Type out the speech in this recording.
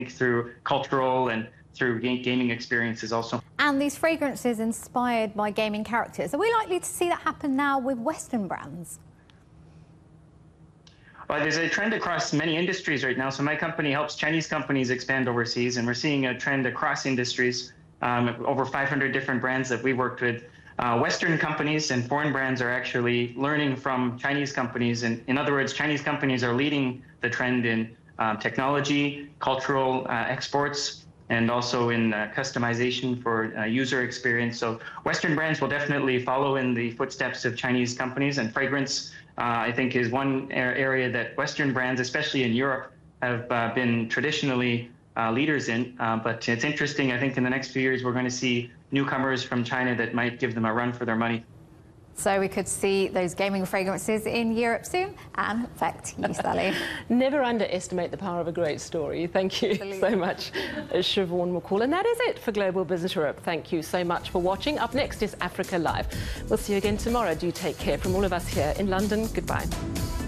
through cultural and through gaming experiences also. And these fragrances inspired by gaming characters, are we likely to see that happen now with Western brands? Well, there's a trend across many industries right now. So my company helps Chinese companies expand overseas, and we're seeing a trend across industries. Over 500 different brands that we worked with. Western companies and foreign brands are actually learning from Chinese companies. And in other words, Chinese companies are leading the trend in technology, cultural exports, and also in customization for user experience. So Western brands will definitely follow in the footsteps of Chinese companies, and fragrance, I think, is one area that Western brands, especially in Europe, have been traditionally leaders in. But it's interesting, I think in the next few years, we're going to see newcomers from China that might give them a run for their money. So we could see those gaming fragrances in Europe soon. And back to you, Sally. Never underestimate the power of a great story. Thank you so much, Siobhan McCall. And that is it for Global Business Europe. Thank you so much for watching. Up next is Africa Live. We'll see you again tomorrow. Do take care. From all of us here in London, goodbye.